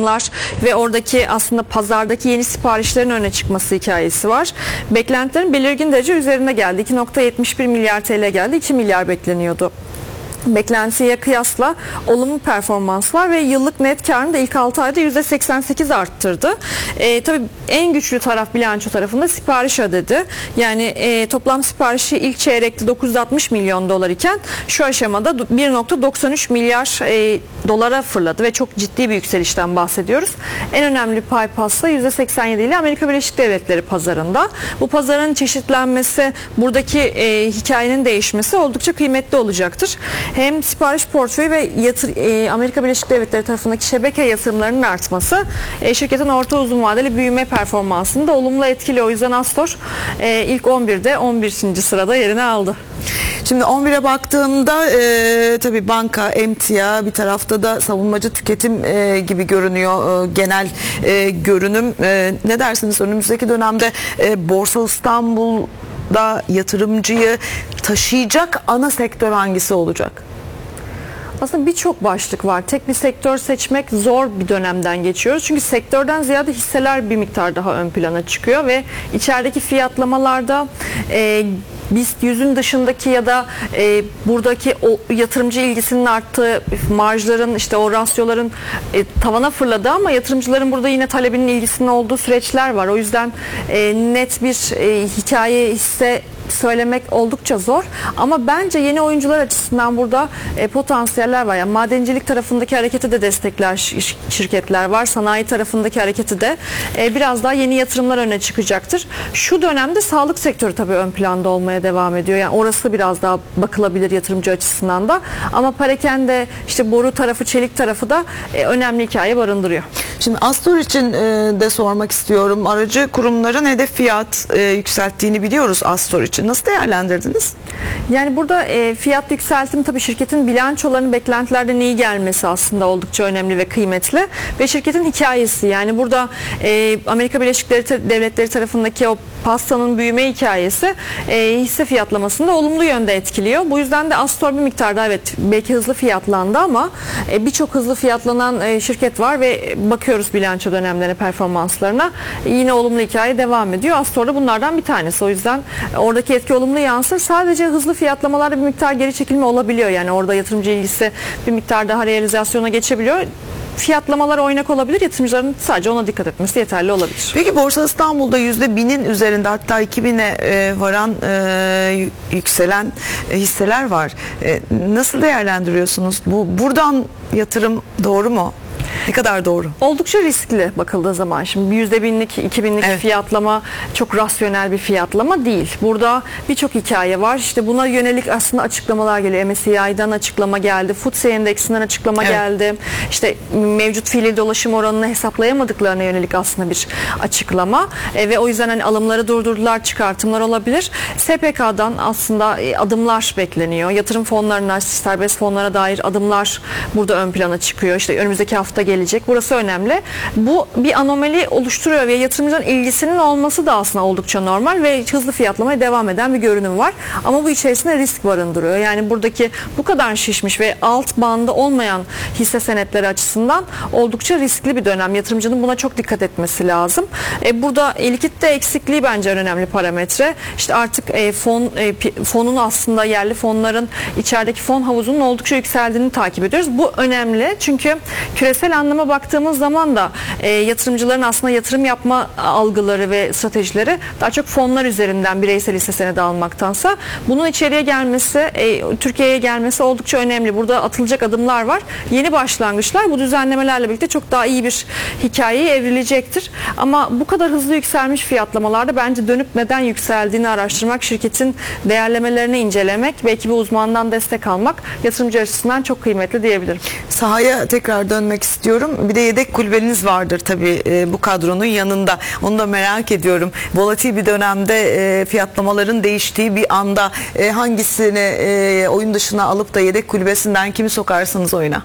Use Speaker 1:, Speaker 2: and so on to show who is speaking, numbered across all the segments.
Speaker 1: yatırımlar ve oradaki aslında pazardaki yeni siparişlerin öne çıkması hikayesi var. Beklentilerin belirgin derece üzerine geldi. 2,71 milyar TL geldi. 2 milyar bekleniyordu. Beklentiye kıyasla olumlu performans var ve yıllık net karını da ilk 6 ayda %88 arttırdı. Tabii en güçlü taraf bilanço tarafında sipariş ödedi. Yani toplam siparişi ilk çeyrekte 960 milyon dolar iken şu aşamada 1,93 milyar dolara fırladı ve çok ciddi bir yükselişten bahsediyoruz. En önemli pay pasta %87 ile Amerika Birleşik Devletleri pazarında. Bu pazarın çeşitlenmesi, buradaki hikayenin değişmesi oldukça kıymetli olacaktır. Hem sipariş portföyü ve Amerika Birleşik Devletleri tarafındaki şebeke yatırımlarının artması şirketin orta uzun vadeli büyüme performansını da olumlu etkili. O yüzden Astor ilk 11'de 11. sırada yerini aldı.
Speaker 2: Şimdi 11'e baktığımda tabii banka, emtia, bir tarafta da savunmacı tüketim gibi görünüyor genel görünüm. Ne dersiniz önümüzdeki dönemde Borsa İstanbul'da yatırımcıyı taşıyacak ana sektör hangisi olacak?
Speaker 1: Aslında birçok başlık var. Tek bir sektör seçmek zor bir dönemden geçiyoruz. Çünkü sektörden ziyade hisseler bir miktar daha ön plana çıkıyor ve içerideki fiyatlamalarda BIST 100'ün dışındaki ya da buradaki o yatırımcı ilgisinin arttığı marjların, işte o rasyoların tavana fırladı ama yatırımcıların burada yine talebinin ilgisinin olduğu süreçler var. O yüzden net bir hikaye hisse söylemek oldukça zor ama bence yeni oyuncular açısından burada potansiyeller var. Yani madencilik tarafındaki hareketi de destekler şirketler var. Sanayi tarafındaki hareketi de biraz daha yeni yatırımlar öne çıkacaktır. Şu dönemde sağlık sektörü tabii ön planda olmaya devam ediyor. Yani orası biraz daha bakılabilir yatırımcı açısından da. Ama perakende, işte boru tarafı, çelik tarafı da önemli hikaye barındırıyor.
Speaker 2: Şimdi Astor için de sormak istiyorum. Aracı kurumların hedef fiyat yükselttiğini biliyoruz Astor için. Nasıl değerlendirdiniz?
Speaker 1: Yani burada fiyat yükseltimi tabii şirketin bilançolarının beklentilerden iyi gelmesi aslında oldukça önemli ve kıymetli. Ve şirketin hikayesi, yani burada Amerika Birleşik Devletleri tarafındaki o pastanın büyüme hikayesi hisse fiyatlamasını da olumlu yönde etkiliyor. Bu yüzden de Astor bir miktar daha evet belki hızlı fiyatlandı ama birçok hızlı fiyatlanan şirket var ve bakıyoruz bilanço dönemlerine, performanslarına. Yine olumlu hikaye devam ediyor. Astor da bunlardan bir tanesi. O yüzden oradaki etki olumlu yansır. Sadece hızlı fiyatlamalarda bir miktar geri çekilme olabiliyor. Yani orada yatırımcı ilgisi bir miktar daha realizasyona geçebiliyor. Fiyatlamalar oynak olabilir. Yatırımcıların sadece ona dikkat etmesi yeterli olabilir.
Speaker 2: Peki Borsa İstanbul'da %1000'in üzerinde, hatta 2000'e varan yükselen hisseler var. Nasıl değerlendiriyorsunuz? Buradan yatırım doğru mu? Ne kadar doğru?
Speaker 1: Oldukça riskli bakıldığı zaman. Şimdi %1000'lik, 2000'lik
Speaker 2: evet,
Speaker 1: fiyatlama çok rasyonel bir fiyatlama değil. Burada birçok hikaye var. İşte buna yönelik aslında açıklamalar geliyor. MSCI'den açıklama geldi. FTSE Endeksinden açıklama geldi. İşte mevcut fiili dolaşım oranını hesaplayamadıklarına yönelik aslında bir açıklama. Ve o yüzden hani alımları durdurdular, çıkartımlar olabilir. SPK'dan aslında adımlar bekleniyor. Yatırım fonlarına, serbest fonlara dair adımlar burada ön plana çıkıyor. İşte önümüzdeki hafta gelecek. Burası önemli. Bu bir anomali oluşturuyor ve yatırımcıların ilgisinin olması da aslında oldukça normal ve hızlı fiyatlamaya devam eden bir görünüm var. Ama bu içerisinde risk barındırıyor. Yani buradaki bu kadar şişmiş ve alt bandı olmayan hisse senetleri açısından oldukça riskli bir dönem. Yatırımcının buna çok dikkat etmesi lazım. Burada likitte eksikliği bence önemli parametre. İşte artık fonun aslında yerli fonların içerideki fon havuzunun oldukça yükseldiğini takip ediyoruz. Bu önemli çünkü küresel anlama baktığımız zaman da yatırımcıların aslında yatırım yapma algıları ve stratejileri daha çok fonlar üzerinden bireysel hisse senedi almaktansa bunun içeriye gelmesi, Türkiye'ye gelmesi oldukça önemli. Burada atılacak adımlar var. Yeni başlangıçlar bu düzenlemelerle birlikte çok daha iyi bir hikayeye evrilecektir. Ama bu kadar hızlı yükselmiş fiyatlamalarda bence dönüp neden yükseldiğini araştırmak, şirketin değerlemelerini incelemek, belki bir uzmandan destek almak yatırımcı açısından çok kıymetli diyebilirim.
Speaker 2: Sahaya tekrar dönmek istiyorum. Bir de yedek kulübeniz vardır tabii bu kadronun yanında. Onu da merak ediyorum. Volatil bir dönemde fiyatlamaların değiştiği bir anda hangisini oyun dışına alıp da yedek kulübesinden kimi sokarsınız oyuna?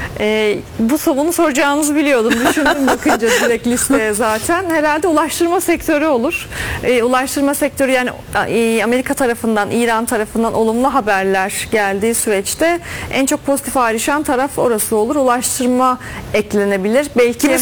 Speaker 1: Bunu soracağınızı biliyordum. Düşündüm bakınca direkt listeye zaten. Herhalde ulaştırma sektörü olur. Ulaştırma sektörü, yani Amerika tarafından, İran tarafından olumlu haberler geldiği süreçte en çok pozitif ayrışan taraf orası olur. Ulaştırma eklenebilir. Belki